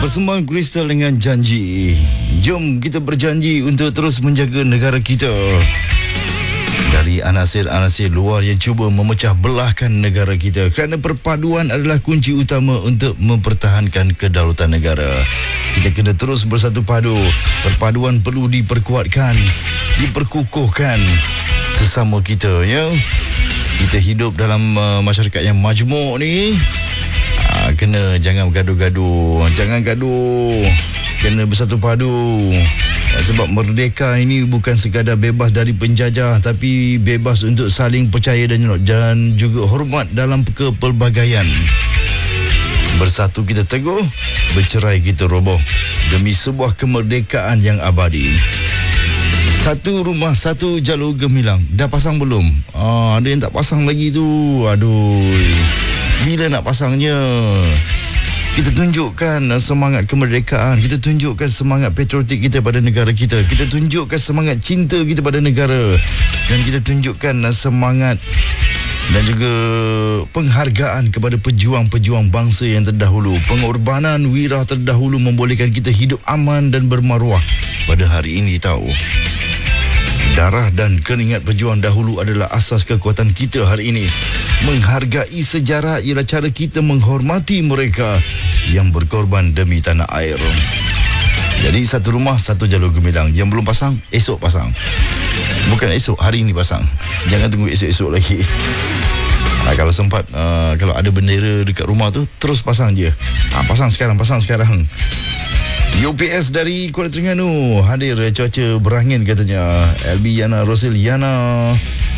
Persembahan Kristal dengan janji. Jom kita berjanji untuk terus menjaga negara kita dari anasir-anasir luar yang cuba memecah belahkan negara kita, kerana perpaduan adalah kunci utama untuk mempertahankan kedaulatan negara. Kita kena terus bersatu padu. Perpaduan perlu diperkuatkan, diperkukuhkan sesama kita, ya. Kita hidup dalam masyarakat yang majmuk ni. Kena jangan gaduh-gaduh, jangan gaduh, kena bersatu padu. Sebab merdeka ini bukan sekadar bebas dari penjajah, tapi bebas untuk saling percaya dan juga hormat dalam kepelbagaian. Bersatu kita teguh, bercerai kita roboh, demi sebuah kemerdekaan yang abadi. Satu rumah, satu jalur gemilang. Dah pasang belum? Ada yang tak pasang lagi tu. Aduh, bila nak pasangnya? Kita tunjukkan semangat kemerdekaan. Kita tunjukkan semangat patriotik kita pada negara kita. Kita tunjukkan semangat cinta kita pada negara. Dan kita tunjukkan semangat dan juga penghargaan kepada pejuang-pejuang bangsa yang terdahulu. Pengorbanan wirah terdahulu membolehkan kita hidup aman dan bermaruah pada hari ini, tahu. Darah dan keringat pejuang dahulu adalah asas kekuatan kita hari ini. Menghargai sejarah ialah cara kita menghormati mereka yang berkorban demi tanah air. Jadi satu rumah, satu jalur gemilang. Yang belum pasang, esok pasang. Bukan esok, hari ini pasang. Jangan tunggu esok-esok lagi. Kalau sempat, kalau ada bendera dekat rumah tu, terus pasang je. Pasang sekarang, pasang sekarang. UPS dari Kuala Terengganu hadir cuaca berangin katanya. LB Yana Rosil Yana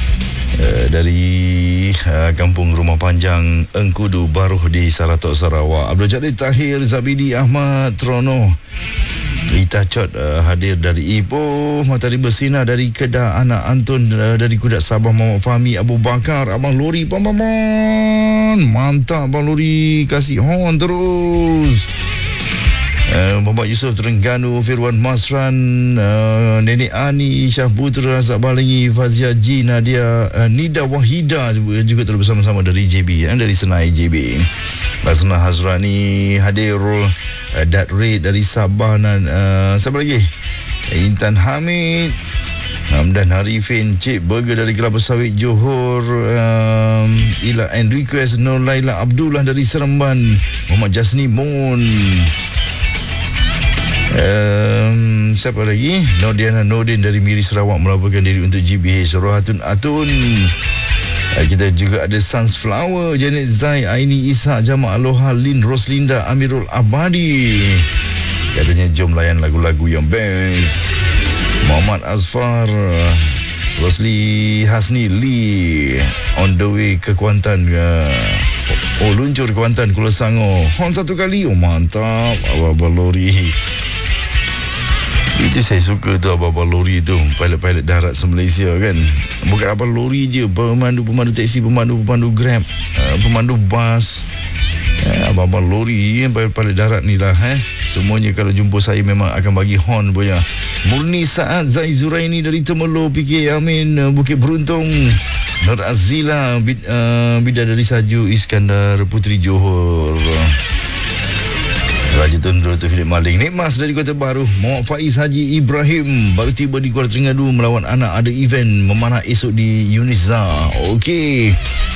dari Kampung Rumah Panjang Engkudu Baruh di Saratok, Sarawak. Abdul Jalil Tahir, Zabidi Ahmad Trono Ita Cot hadir dari Ipoh. Matahari Bersinar dari Kedah. Anak Antun dari Kudat Sabah. Muhammad Fahmi Abu Bakar. Abang Lori Pamaman. Mantap Abang Lori, kasih hon terus. Muhammad Yusof Terengganu, Firwan Masran, Nenek Ani, Syah Putra, Razak Balengi, Fazia Ji, Nadia, Nida Wahida juga terus bersama-sama dari JB, dari Senai JB. Basna Hazrani hadir, Dat Red dari Sabah, dan siapa lagi? Intan Hamid, Hamdan Harifin, Cik Burger dari Kelapa Sawit Johor, Ila and Request, Nur Laila Abdullah dari Seremban, Muhammad Jasni Mon. Siapa lagi? Nordiana Nordin dari Miri Sarawak melaporkan diri untuk GBH. Rohatun Atun. Kita juga ada Sunflower, Janet Zai, Aini Ishak, Jamal Aloha, Lin Roslinda, Amirul Abadi. Katanya jom layan lagu-lagu yang best. Muhammad Azfar, Rosli Hasni Lee on the way ke Kuantan. Luncur ke Kuantan, Kuala Sangor. Hon satu kali. Mantap Abang Lori. Itu saya suka tu Abang Lori tu, pilot-pilot darat se-Malaysia kan. Bukan Abang Lori je, pemandu-pemandu teksi, pemandu-pemandu Grab, pemandu bas, Abang Lori, pilot-pilot darat ni lah. Semuanya kalau jumpa saya memang akan bagi horn punya. Murni Saad Zai Zuraini dari Temelo, PK Amin Bukit Beruntung, Nur Azila Bidadari Saju, Iskandar Putri Johor, Raja Tun Dr. Philip Maling, Nikmas dari Kota Baru, Muhammad Faiz Haji Ibrahim baru tiba di Kuala Terengganu melawan anak, ada event memanah esok di Unisa. Okey,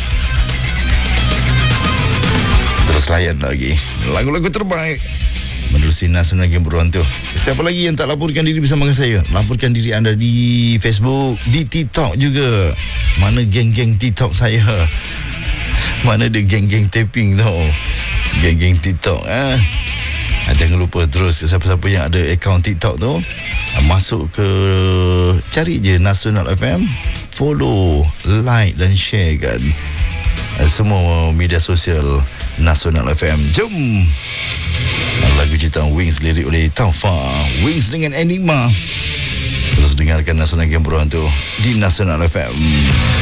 terus layan lagi lagu-lagu terbaik menerusi Nasional Game Beruang tu. Siapa lagi yang tak laporkan diri bersama dengan saya? Laporkan diri anda di Facebook, di TikTok juga. Mana geng-geng TikTok saya? Mana ada geng-geng taping tau, geng-geng TikTok. Jangan lupa terus, siapa-siapa yang ada akaun TikTok tu, masuk ke, cari je Nasional FM, follow, like dan share kan semua media sosial Nasional FM. Jom lagu ciptaan Wings, lirik oleh Taufa. Wings dengan Enigma. Terus dengarkan Nasional Game Beruang tu di Nasional FM.